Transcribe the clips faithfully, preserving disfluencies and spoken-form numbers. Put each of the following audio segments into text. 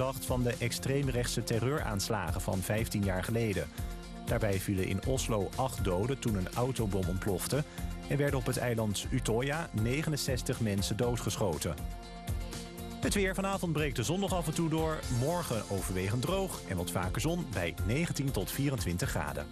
verdacht van de extreemrechtse terreuraanslagen van vijftien jaar geleden. Daarbij vielen in Oslo acht doden toen een autobom ontplofte en werden op het eiland Utøya negenenzestig mensen doodgeschoten. Het weer: vanavond breekt de zon nog af en toe door. Morgen overwegend droog en wat vaker zon bij negentien tot vierentwintig graden.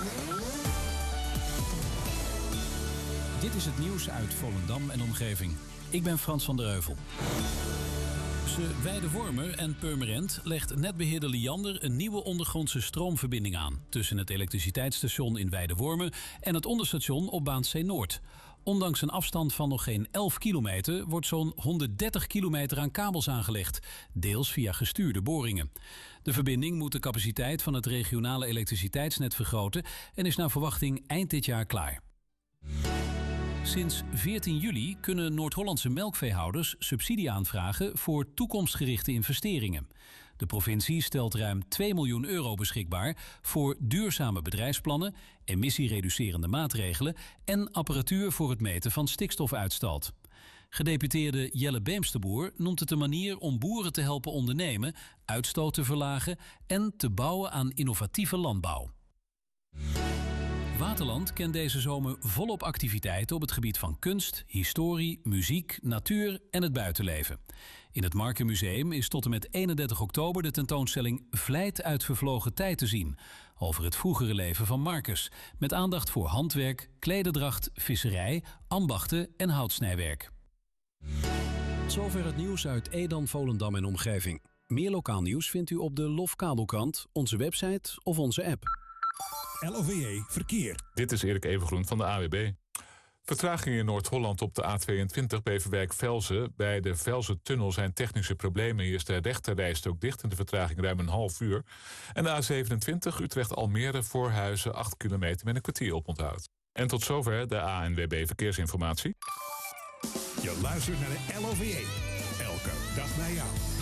Dit is het nieuws uit Volendam en omgeving. Ik ben Frans van der Heuvel. Tussen Weidewormer en Purmerend legt netbeheerder Liander een nieuwe ondergrondse stroomverbinding aan tussen het elektriciteitsstation in Weidewormer en het onderstation op baan C Noord. Ondanks een afstand van nog geen elf kilometer wordt zo'n honderddertig kilometer aan kabels aangelegd, deels via gestuurde boringen. De verbinding moet de capaciteit van het regionale elektriciteitsnet vergroten en is naar verwachting eind dit jaar klaar. Sinds veertien juli kunnen Noord-Hollandse melkveehouders subsidie aanvragen voor toekomstgerichte investeringen. De provincie stelt ruim twee miljoen euro beschikbaar voor duurzame bedrijfsplannen, emissiereducerende maatregelen en apparatuur voor het meten van stikstofuitstoot. Gedeputeerde Jelle Beemsterboer noemt het een manier om boeren te helpen ondernemen, uitstoot te verlagen en te bouwen aan innovatieve landbouw. Waterland kent deze zomer volop activiteiten op het gebied van kunst, historie, muziek, natuur en het buitenleven. In het Markenmuseum is tot en met eenendertig oktober de tentoonstelling Vlijt uit vervlogen tijd te zien, over het vroegere leven van Marcus, met aandacht voor handwerk, klederdracht, visserij, ambachten en houtsnijwerk. Zover het nieuws uit Edam, Volendam en omgeving. Meer lokaal nieuws vindt u op de Lof Kabelkrant, onze website of onze app. L O V E Verkeer. Dit is Erik Evengroen van de A W B. Vertraging in Noord-Holland op de A tweeëntwintig Beverwijk-Velzen. Bij de Velzen-tunnel zijn technische problemen. Hier is de rechterrijstrook dicht en de vertraging ruim een half uur. En de A zevenentwintig Utrecht-Almere Voorhuizen acht kilometer met een kwartier oponthoud. En tot zover de A N W B Verkeersinformatie. Je luistert naar de L O V E. Elke dag bij jou.